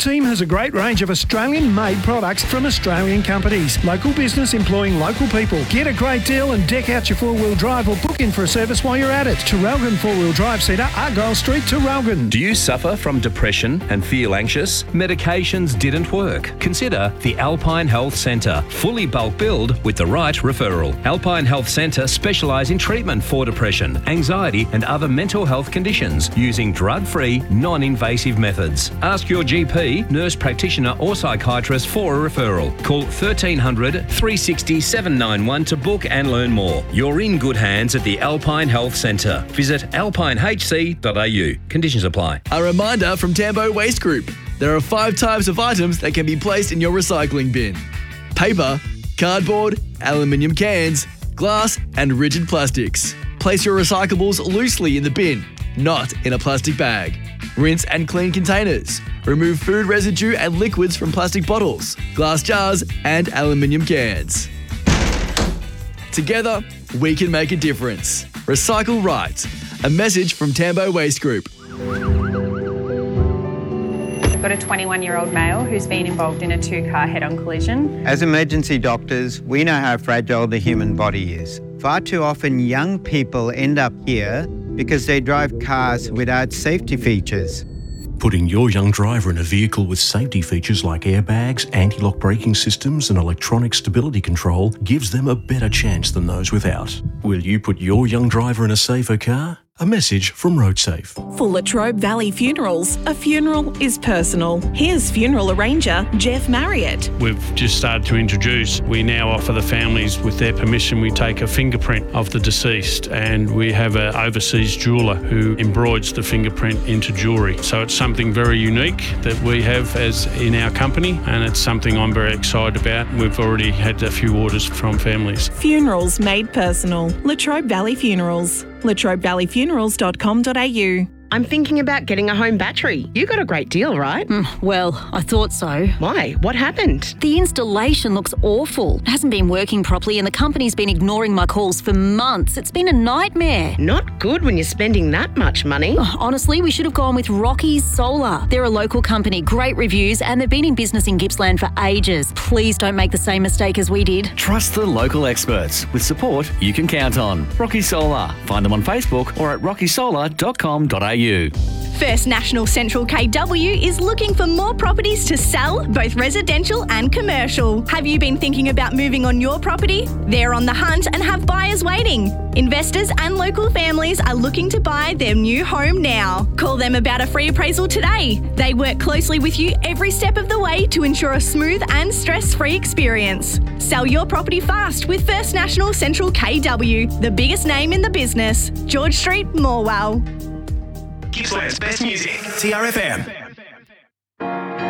team has a great range of Australian-made products from Australian companies. Local business employing local people. Get a great deal and deck out your four-wheel drive or book in for a service while you're at it. Terrelgan Four-Wheel Drive Centre, Argyle Street, Terrelgan. Do you suffer from depression and feel anxious? Medications didn't work? Consider the Alpine Health Centre. Fully bulk billed with the right referral. Alpine Health Centre specialise in treatment for depression, anxiety and other mental health conditions using drug-free, non-invasive methods. Ask your GP, nurse practitioner or psychiatrist for a referral. Call 1300 360 791 to book and learn more. You're in good hands at the Alpine Health Centre. Visit alpinehc.au. Conditions apply. A reminder from Tambo Waste Group. There are 5 types of items that can be placed in your recycling bin. Paper, cardboard, aluminium cans, glass and rigid plastics. Place your recyclables loosely in the bin, not in a plastic bag. Rinse and clean containers. Remove food residue and liquids from plastic bottles, glass jars and aluminium cans. Together, we can make a difference. Recycle right. A message from Tambo Waste Group. Got a 21-year-old male who's been involved in a 2-car head-on collision. As emergency doctors, we know how fragile the human body is. Far too often, young people end up here because they drive cars without safety features. Putting your young driver in a vehicle with safety features like airbags, anti-lock braking systems and electronic stability control gives them a better chance than those without. Will you put your young driver in a safer car? A message from RoadSafe. For Latrobe Valley Funerals, a funeral is personal. Here's funeral arranger Jeff Marriott. We've just started to introduce, we now offer the families, with their permission, we take a fingerprint of the deceased and we have an overseas jeweller who embroids the fingerprint into jewellery. So it's something very unique that we have as in our company and it's something I'm very excited about. We've already had a few orders from families. Funerals made personal. Latrobe Valley Funerals. LatrobeValleyFunerals.com.au. I'm thinking about getting a home battery. You got a great deal, right? Well, I thought so. Why? What happened? The installation looks awful. It hasn't been working properly and the company's been ignoring my calls for months. It's been a nightmare. Not good when you're spending that much money. Honestly, we should have gone with Rocky's Solar. They're a local company, great reviews, and they've been in business in Gippsland for ages. Please don't make the same mistake as we did. Trust the local experts with support you can count on. Rocky Solar. Find them on Facebook or at rockysolar.com.au. First National Central KW is looking for more properties to sell, both residential and commercial. Have you been thinking about moving on your property? They're on the hunt and have buyers waiting. Investors and local families are looking to buy their new home now. Call them about a free appraisal today. They work closely with you every step of the way to ensure a smooth and stress-free experience. Sell your property fast with First National Central KW, the biggest name in the business. George Street, Morwell. Gippsland's best music, TRFM.